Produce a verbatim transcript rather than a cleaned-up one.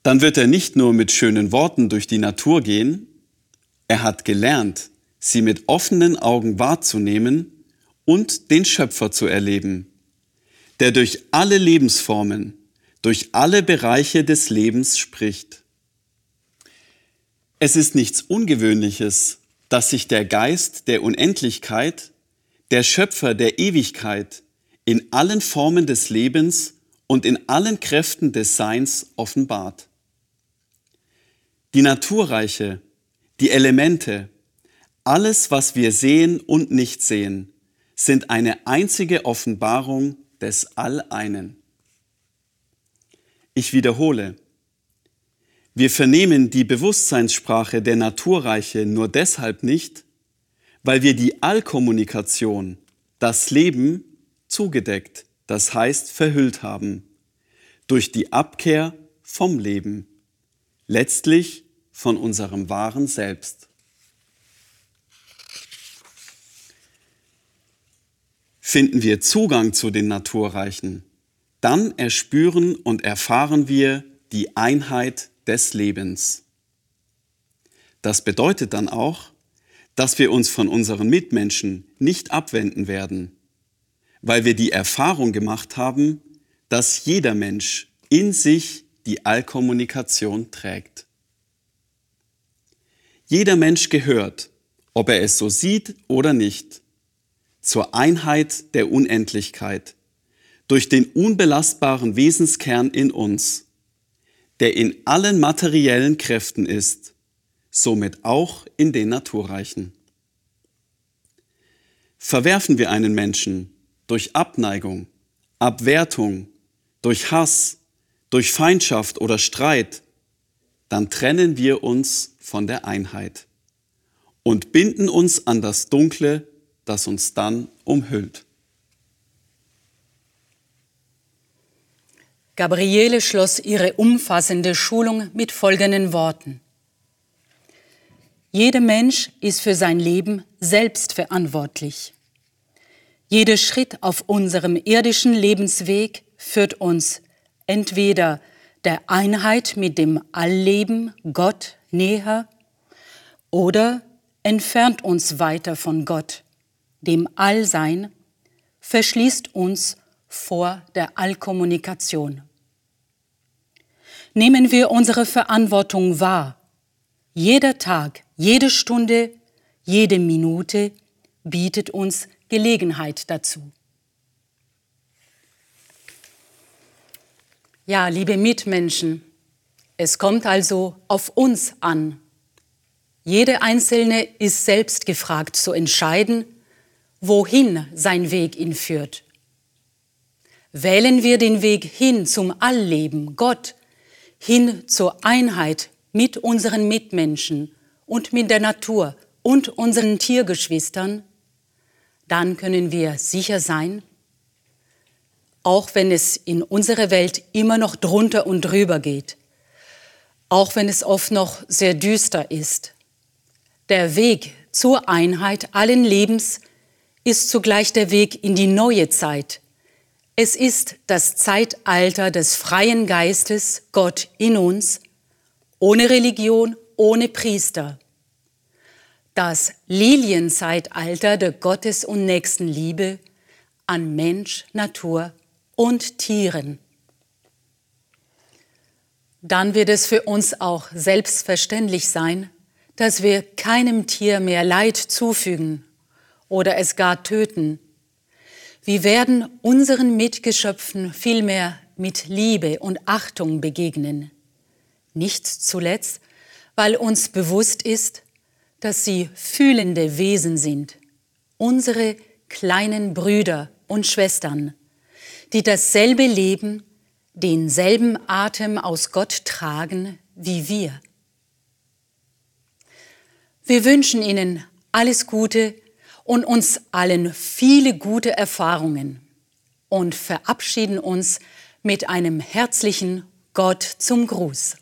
dann wird er nicht nur mit schönen Worten durch die Natur gehen, er hat gelernt, sie mit offenen Augen wahrzunehmen und den Schöpfer zu erleben, der durch alle Lebensformen, durch alle Bereiche des Lebens spricht. Es ist nichts Ungewöhnliches, dass sich der Geist der Unendlichkeit, der Schöpfer der Ewigkeit, in allen Formen des Lebens und in allen Kräften des Seins offenbart. Die Naturreiche, die Elemente, alles, was wir sehen und nicht sehen, sind eine einzige Offenbarung des All-Einen. Ich wiederhole, wir vernehmen die Bewusstseinssprache der Naturreiche nur deshalb nicht, weil wir die Allkommunikation, das Leben, zugedeckt, das heißt verhüllt haben, durch die Abkehr vom Leben, letztlich von unserem wahren Selbst. Finden wir Zugang zu den Naturreichen, dann erspüren und erfahren wir die Einheit des Lebens. Das bedeutet dann auch, dass wir uns von unseren Mitmenschen nicht abwenden werden, weil wir die Erfahrung gemacht haben, dass jeder Mensch in sich die Allkommunikation trägt. Jeder Mensch gehört, ob er es so sieht oder nicht, zur Einheit der Unendlichkeit, durch den unbelastbaren Wesenskern in uns, der in allen materiellen Kräften ist, somit auch in den Naturreichen. Verwerfen wir einen Menschen durch Abneigung, Abwertung, durch Hass, durch Feindschaft oder Streit, dann trennen wir uns von der Einheit und binden uns an das Dunkle, das uns dann umhüllt. Gabriele schloss ihre umfassende Schulung mit folgenden Worten. Jeder Mensch ist für sein Leben selbst verantwortlich. Jeder Schritt auf unserem irdischen Lebensweg führt uns entweder der Einheit mit dem Allleben, Gott, näher oder entfernt uns weiter von Gott, dem Allsein, verschließt uns vor der Allkommunikation. Nehmen wir unsere Verantwortung wahr. Jeder Tag, jede Stunde, jede Minute bietet uns Gelegenheit dazu. Ja, liebe Mitmenschen, es kommt also auf uns an. Jeder Einzelne ist selbst gefragt zu entscheiden, wohin sein Weg ihn führt. Wählen wir den Weg hin zum Allleben, Gott, hin zur Einheit mit unseren Mitmenschen und mit der Natur und unseren Tiergeschwistern, dann können wir sicher sein, auch wenn es in unserer Welt immer noch drunter und drüber geht, auch wenn es oft noch sehr düster ist. Der Weg zur Einheit allen Lebens ist zugleich der Weg in die neue Zeit. Es ist das Zeitalter des freien Geistes, Gott in uns, ohne Religion, ohne Priester. Das Lilienzeitalter der Gottes- und Nächstenliebe an Mensch, Natur und Tieren. Dann wird es für uns auch selbstverständlich sein, dass wir keinem Tier mehr Leid zufügen oder es gar töten. Wir werden unseren Mitgeschöpfen vielmehr mit Liebe und Achtung begegnen. Nicht zuletzt, weil uns bewusst ist, dass sie fühlende Wesen sind, unsere kleinen Brüder und Schwestern, die dasselbe Leben, denselben Atem aus Gott tragen wie wir. Wir wünschen Ihnen alles Gute und uns allen viele gute Erfahrungen und verabschieden uns mit einem herzlichen Gott zum Gruß.